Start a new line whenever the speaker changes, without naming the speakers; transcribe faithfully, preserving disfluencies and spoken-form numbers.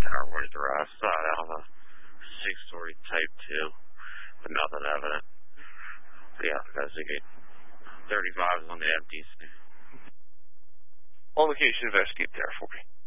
car where the rest side out of a six-story type two, but nothing evident. But yeah, investigate. thirty-five is on the empties.
On location, investigate there for me.